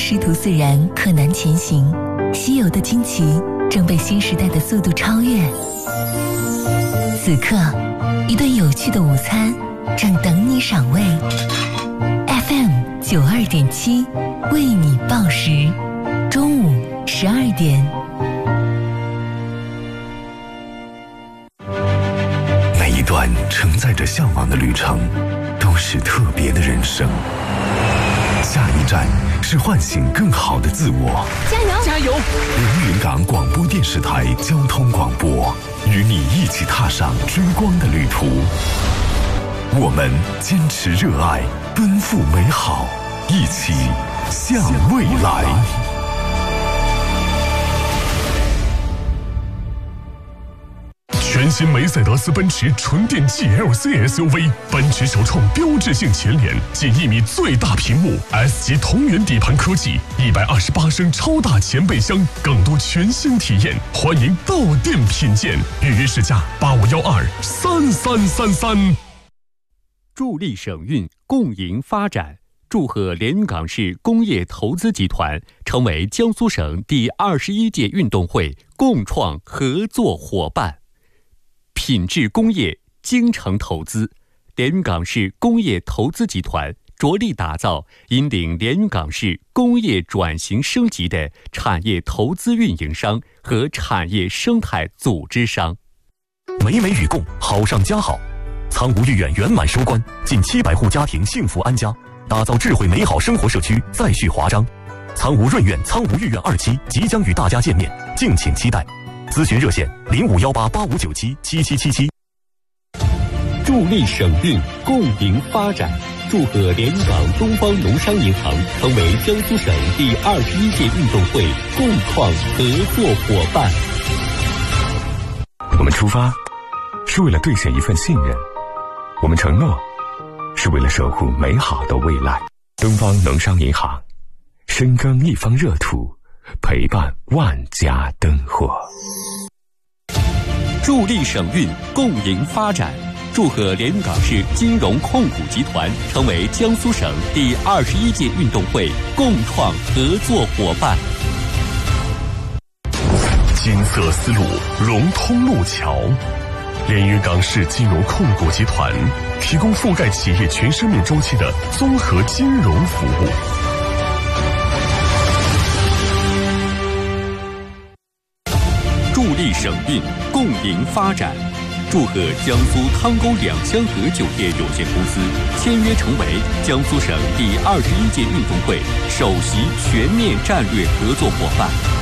师徒四人柯南前行，稀有的惊奇正被新时代的速度超越。此刻，一顿有趣的午餐正等你赏味。FM 92.7为你报时，中午12点。 每一段承载着向往的旅程，都是特别的人生。下一站是唤醒更好的自我。 加油！加油！ 连云港广播电视台交通广播，与你一起踏上追光的旅途。我们坚持热爱，奔赴美好，一起向未来。 全新梅赛德斯奔驰纯电 GLC SUV， 奔驰首创标志性前脸，近1米最大屏幕 ，S 级同源底盘科技，128升超大前备箱，更多全新体验，欢迎到店品鉴，预约试驾85123333。 助力省运，共赢发展。祝贺连云港市工业投资集团成为江苏省第21届运动会共创合作伙伴。品质工业，精诚投资，连云港市工业投资集团着力打造引领连云港市工业转型升级的产业投资运营商和产业生态组织商。 美美与共，好上加好。苍梧御苑圆满收官，近700户家庭幸福安家，打造智慧美好生活社区再续华章。苍梧润苑、苍梧御苑2期即将与大家见面，敬请期待。咨询热线051885977777。 助力省运，共赢发展。祝贺连云港东方农商银行成为江苏省第21届运动会共创合作伙伴。 我们出发是为了兑现一份信任，我们承诺是为了守护美好的未来。东方农商银行，深耕一方热土，陪伴万家灯火。 助力省运，共赢发展。祝贺连云港市金融控股集团成为江苏省第21届运动会共创合作伙伴。 金色丝路，融通路桥。连云港市金融控股集团提供覆盖企业全生命周期的综合金融服务。 助力省运，共赢发展。祝贺江苏汤沟两江河酒店有限公司签约成为江苏省第21届运动会首席全面战略合作伙伴。